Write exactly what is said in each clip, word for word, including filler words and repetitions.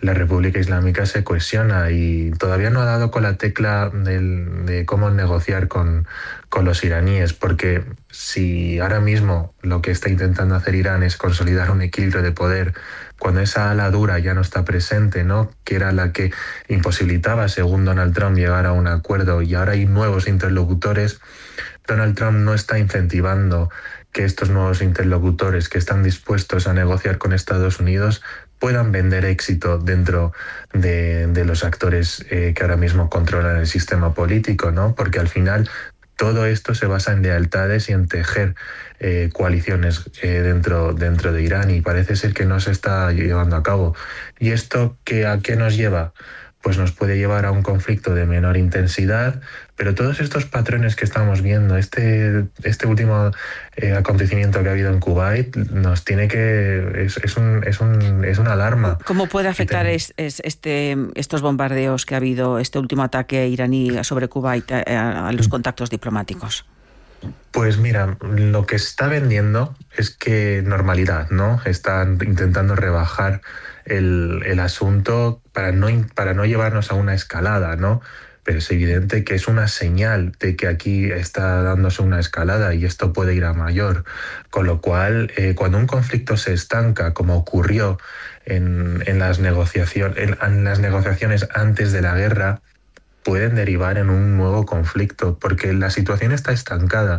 la República Islámica se cohesiona y todavía no ha dado con la tecla del, de cómo negociar con, con los iraníes, porque si ahora mismo lo que está intentando hacer Irán es consolidar un equilibrio de poder, cuando esa ala dura ya no está presente, ¿no?, que era la que imposibilitaba, según Donald Trump, llegar a un acuerdo, y ahora hay nuevos interlocutores, Donald Trump no está incentivando que estos nuevos interlocutores que están dispuestos a negociar con Estados Unidos puedan vender éxito dentro de, de los actores eh, que ahora mismo controlan el sistema político, ¿no? Porque al final todo esto se basa en lealtades y en tejer eh, coaliciones eh, dentro, dentro de Irán, y parece ser que no se está llevando a cabo. ¿Y esto qué, a qué nos lleva? Pues nos puede llevar a un conflicto de menor intensidad, pero todos estos patrones que estamos viendo, este, este último eh, acontecimiento que ha habido en Kuwait, nos tiene que es, es, un, es, un, es una alarma. ¿Cómo puede afectar es, es, este, estos bombardeos que ha habido, este último ataque iraní sobre Kuwait a, a los contactos diplomáticos? Pues mira, lo que está vendiendo es que normalidad, ¿no? Están intentando rebajar el, el asunto para no, para no llevarnos a una escalada, ¿no? Pero es evidente que es una señal de que aquí está dándose una escalada y esto puede ir a mayor. Con lo cual, eh, cuando un conflicto se estanca, como ocurrió en, en, las negociación, en, en las negociaciones antes de la guerra, pueden derivar en un nuevo conflicto, porque la situación está estancada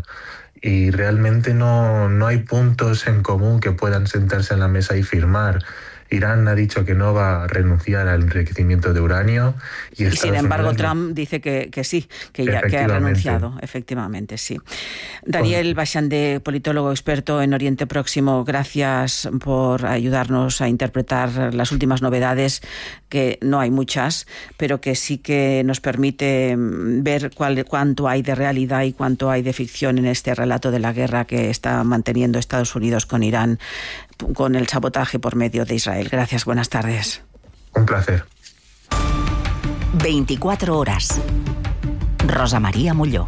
y realmente no, no hay puntos en común que puedan sentarse en la mesa y firmar. Irán ha dicho que no va a renunciar al enriquecimiento de uranio. Y, y sin embargo Unidos... Trump dice que, que sí, que ya que ha renunciado, efectivamente, sí. Daniel Bachande, politólogo experto en Oriente Próximo, gracias por ayudarnos a interpretar las últimas novedades, que no hay muchas, pero que sí que nos permite ver cuál, cuánto hay de realidad y cuánto hay de ficción en este relato de la guerra que está manteniendo Estados Unidos con Irán, con el sabotaje por medio de Israel. Gracias, buenas tardes. Un placer. veinticuatro horas. Rosa María Molló.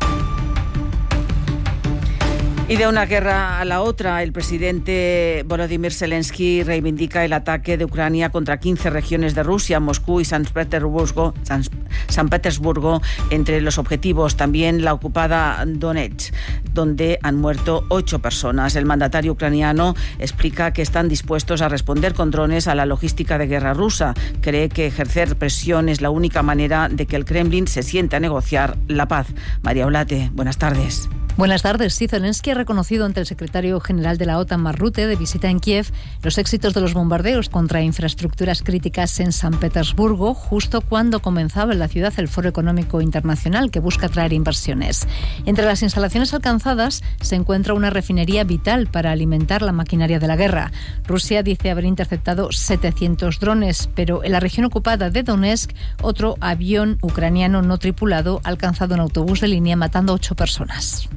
Y de una guerra a la otra, el presidente Volodymyr Zelensky reivindica el ataque de Ucrania contra quince regiones de Rusia, Moscú y San Petersburgo, San, San Petersburgo entre los objetivos. También la ocupada Donetsk, donde han muerto ocho personas. El mandatario ucraniano explica que están dispuestos a responder con drones a la logística de guerra rusa. Cree que ejercer presión es la única manera de que el Kremlin se siente a negociar la paz. María Olate, buenas tardes. Buenas tardes. Sí, Zelensky ha reconocido ante el secretario general de la OTAN, Mark Rutte, de visita en Kiev, los éxitos de los bombardeos contra infraestructuras críticas en San Petersburgo, justo cuando comenzaba en la ciudad el Foro Económico Internacional, que busca atraer inversiones. Entre las instalaciones alcanzadas se encuentra una refinería vital para alimentar la maquinaria de la guerra. Rusia dice haber interceptado setecientos drones, pero en la región ocupada de Donetsk, otro avión ucraniano no tripulado ha alcanzado un autobús de línea matando a ocho personas.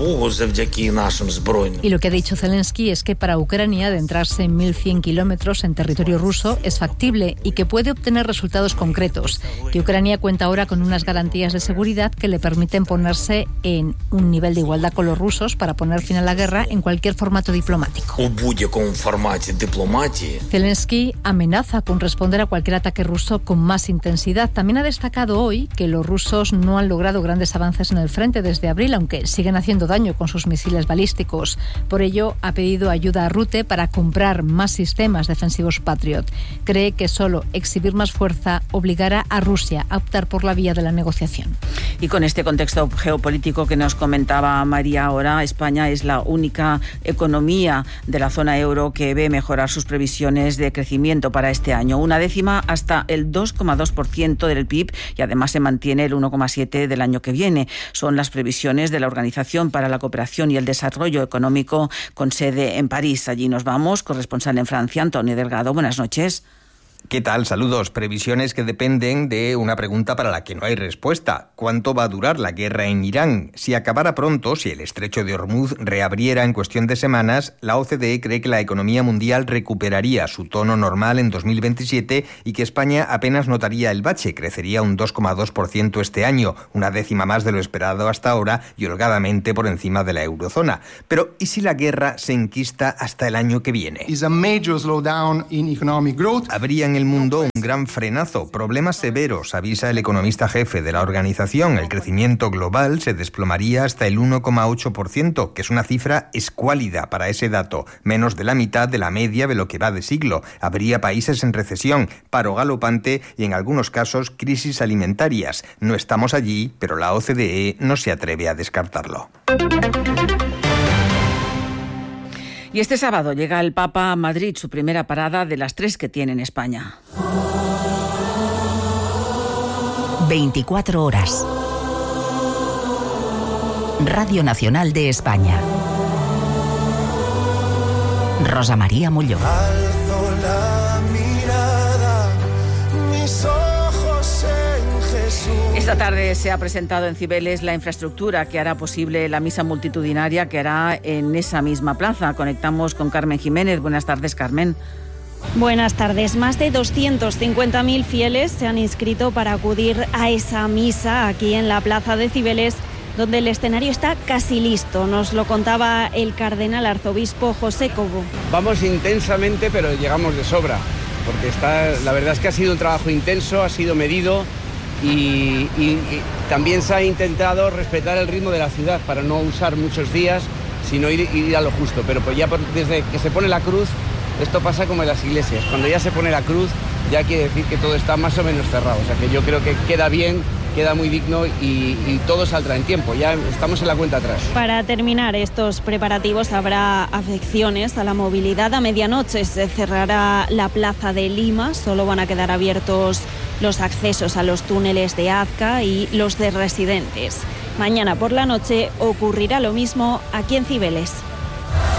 Y lo que ha dicho Zelensky es que para Ucrania adentrarse en mil cien kilómetros en territorio ruso es factible y que puede obtener resultados concretos, que Ucrania cuenta ahora con unas garantías de seguridad que le permiten ponerse en un nivel de igualdad con los rusos para poner fin a la guerra en cualquier formato diplomático. Zelensky amenaza con responder a cualquier ataque ruso con más intensidad. También ha destacado hoy que los rusos no han logrado grandes avances en el frente desde abril, aunque siguen haciendo daño con sus misiles balísticos. Por ello, ha pedido ayuda a Rutte para comprar más sistemas defensivos Patriot. Cree que solo exhibir más fuerza obligará a Rusia a optar por la vía de la negociación. Y con este contexto geopolítico que nos comentaba María ahora, España es la única economía de la zona euro que ve mejorar sus previsiones de crecimiento para este año. Una décima hasta el dos coma dos por ciento del P I B, y además se mantiene el uno coma siete por ciento del año que viene. Son las previsiones de la Organización para la Cooperación y el Desarrollo Económico, con sede en París. Allí nos vamos. Corresponsal en Francia, Antonio Delgado. Buenas noches. ¿Qué tal? Saludos. Previsiones que dependen de una pregunta para la que no hay respuesta. ¿Cuánto va a durar la guerra en Irán? Si acabara pronto, si el estrecho de Hormuz reabriera en cuestión de semanas, la O C D E cree que la economía mundial recuperaría su tono normal en dos mil veintisiete y que España apenas notaría el bache, crecería un dos coma dos por ciento este año, una décima más de lo esperado hasta ahora y holgadamente por encima de la eurozona. Pero, ¿y si la guerra se enquista hasta el año que viene? Is a major slowdown in economic growth. ¿Habría en el mundo un gran frenazo. Problemas severos, avisa el economista jefe de la organización. El crecimiento global se desplomaría hasta el uno coma ocho por ciento, que es una cifra escuálida para ese dato, menos de la mitad de la media de lo que va de siglo. Habría países en recesión, paro galopante y en algunos casos crisis alimentarias. No estamos allí, pero la O C D E no se atreve a descartarlo. Y este sábado llega el Papa a Madrid, su primera parada de las tres que tiene en España. veinticuatro horas. Radio Nacional de España. Rosa María Molló. Alzo la mirada, mis ojos en Jesús. Esta tarde se ha presentado en Cibeles la infraestructura que hará posible la misa multitudinaria que hará en esa misma plaza. Conectamos con Carmen Jiménez. Buenas tardes, Carmen. Buenas tardes. Más de doscientos cincuenta mil fieles se han inscrito para acudir a esa misa aquí en la plaza de Cibeles, donde el escenario está casi listo. Nos lo contaba el cardenal arzobispo José Cobo. Vamos intensamente, pero llegamos de sobra, porque está, la verdad es que ha sido un trabajo intenso, ha sido medido y, y, y también se ha intentado respetar el ritmo de la ciudad para no usar muchos días, sino ir, ir a lo justo. Pero pues ya por, desde que se pone la cruz, esto pasa como en las iglesias. Cuando ya se pone la cruz, ya quiere decir que todo está más o menos cerrado. O sea que yo creo que queda bien, queda muy digno y, y todo saldrá en tiempo. Ya estamos en la cuenta atrás. Para terminar estos preparativos habrá afecciones a la movilidad. A medianoche se cerrará la plaza de Lima. Solo van a quedar abiertos los accesos a los túneles de Azca y los de Residentes. Mañana por la noche ocurrirá lo mismo aquí en Cibeles.